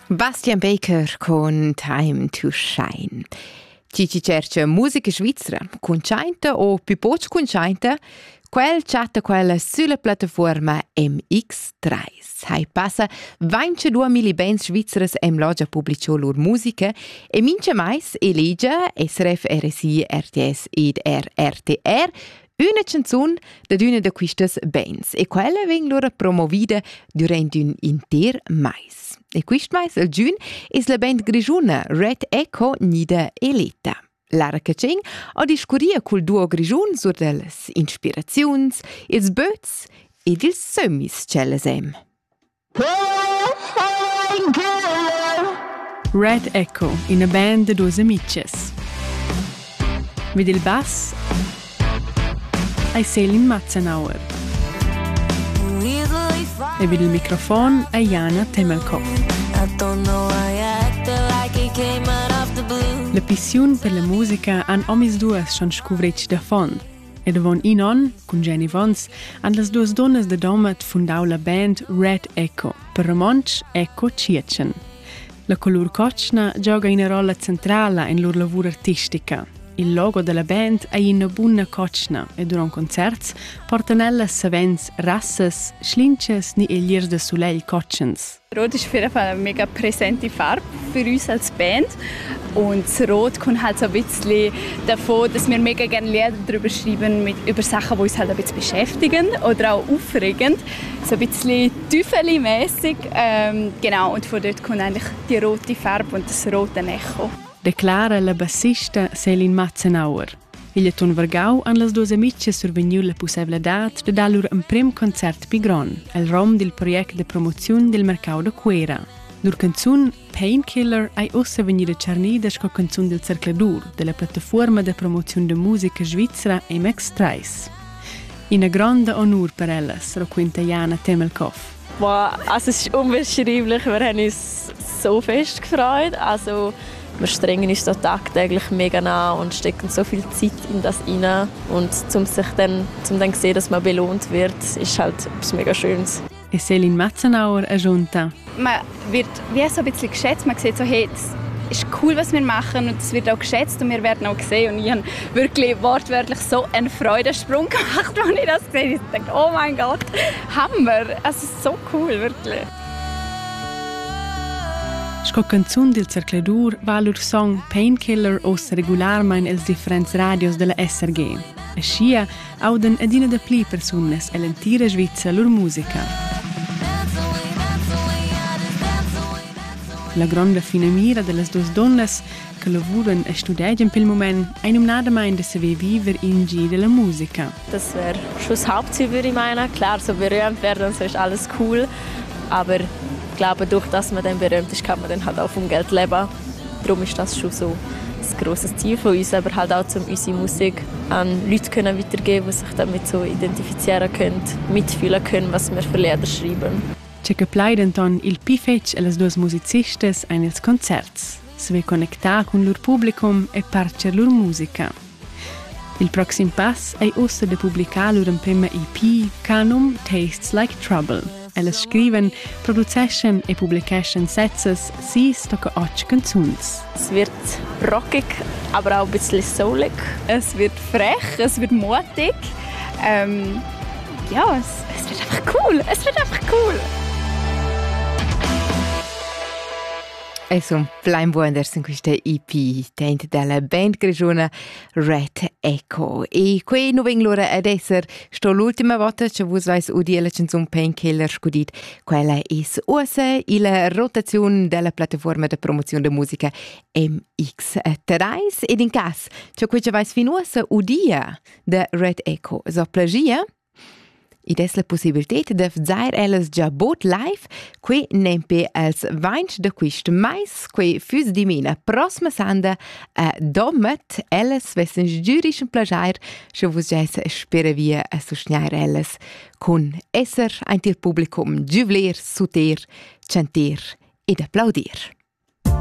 Bastian Baker con Time to Shine. Ci cerca musica svizzera, conciainta o più poco conciainta, quel chatta quella sulla piattaforma MX3. Hai passa 22 millibands svizzeres logia pubblicò lor musica e mince mais eligia SRF, RSI, RTS ed RRTR una canzone da una de quistas bands e quella veng loro promovida durante un inter mais. E quist mais al giun es la band grigiuna Red Echo Nida Elita. Lara Caceng ha discuria col duo grigiun sur delles inspiraziuns, ils böts ed ils sömmis celles em. Red Echo, una band de due amiches. Vid il bass ai Selin Matzenauer e vid il microfono a Jana Temelkov. La passione per la musica han omis duas schon scuvretg da fond. E davon in on, con Jenny Vons, han las duas donnas da domat fundau la band Red Echo, per romanch Echo Cietchen. La color cocna gioga una rolla centrale in lor lavur artistica. Il logo della band è una buona cocna e durante concerts portano ellas savens rasses, schlinches ni eliers de soleil cocens. Rot ist auf jeden Fall eine mega präsente Farbe für uns als Band. Und das Rot kommt halt so ein bisschen davon, dass wir mega gerne Lieder darüber schreiben, über Sachen, die uns halt ein bisschen beschäftigen oder auch aufregend. So ein bisschen Tüfeli-mässig. Genau, und von dort kommt eigentlich die rote Farbe und das rote Echo. Declara la bassista Selin Matzenauer. Il ton Vargau han las duas amiche survegniu la possibilità de dar lur un prim concert pi gran, el rom del project de promozione del mercau de Quera. Lur canzun Painkiller ai ossa venire cernida sco canzun del Cercladur, della piattaforma de promozione de musica svizzera MX3. Ina grande onur per ellas, raquenta Jana Temelkov. Wow, also es ist unbeschreiblich, wir haben uns so fest gefreut. Also wir strengen uns da tagtäglich mega nach und stecken so viel Zeit in das rein. Und zum dann sehen, dass man belohnt wird, ist halt etwas mega Schönes. E Selin Matzenauer aggiunta. Man wird wie so ein bisschen geschätzt. Man sieht so, hey, das ist cool, was wir machen und es wird auch geschätzt und wir werden auch gesehen. Und ich habe wirklich wortwörtlich so einen Freudensprung gemacht, als ich das gesehen habe. Ich dachte, oh mein Gott, Hammer! Es ist so cool, wirklich. Sco canzun del Cercladur va lur song Painkiller os regularmein els differents radios della SRG. E scia auden adina da pli personas e l'entira Svizza lur musica. La gronda fina mira dellas duas donnas che lavuran e studegen pel moment ein nadamein de saver viver in gi della musica. Das wäre schon das Hauptziel, würde ich meinen. Klar, so berühmt werden, so ist alles cool. Aber ich glaube, durch das man dann berühmt ist, kann man dann halt auch vom Geld leben. Darum ist das schon so ein grosses Ziel von uns, aber halt auch, um unsere Musik an Leute weitergeben, die sich damit so identifizieren können, mitfühlen können, was wir für Lieder schreiben. C'è che plaiden ton il pifec e las duas musicistas ein els concerts, sve connectar con lur publicum e parcer lur musica. Il proxim pass è ossa de publicar lur un prima EP canum Tastes Like Trouble. Ellas scriven, produceschen e publication Sätzes, sie stocca 8 canzuns. Es wird rockig, aber auch ein bisschen soulig. Es wird frech, es wird mutig. Ja, es wird einfach cool. Es wird einfach cool. Insomma, plein buonders in questa EP tenta della band grigiona Red Echo. E qui non vengo l'ora ad essere sto l'ultima volta che vos vais udire la canzone Painkiller scudit. Quella è usa la rotazione della piattaforma di promozione di musica MX3 ed in caso che qui ci vais finuosa udia de Red Echo. So plagia id es la possibilità de fzair ellas già bot live, qui nempe als vainch de quist mais, qui füs di mina prossima sanda a domet ellas vessen giurischen plagiar, scho vos già spera via a sostenier ellas con esser ein til publicum giuvler, suter, chanter ed applaudir.